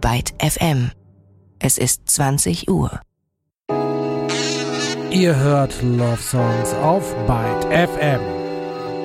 Byte FM. Es ist 20 Uhr. Ihr hört Love Songs auf Byte FM.